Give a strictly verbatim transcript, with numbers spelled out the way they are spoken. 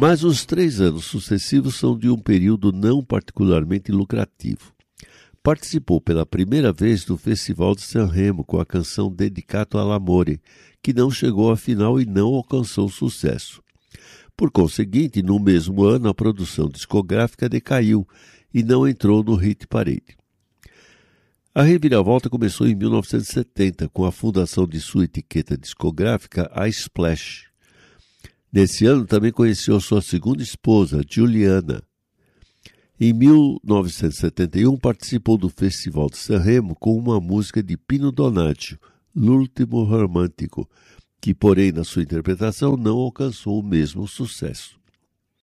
Mas os três anos sucessivos são de um período não particularmente lucrativo. Participou pela primeira vez do Festival de San Remo com a canção Dedicato all'amore, que não chegou à final e não alcançou sucesso. Por conseguinte, no mesmo ano, a produção discográfica decaiu e não entrou no Hit Parade. A reviravolta começou em mil novecentos e setenta, com a fundação de sua etiqueta discográfica, a Splash. Nesse ano, também conheceu sua segunda esposa, Juliana. Em mil novecentos e setenta e um, participou do Festival de San Remo com uma música de Pino Donaggio, L'ultimo romantico, que, porém, na sua interpretação, não alcançou o mesmo sucesso.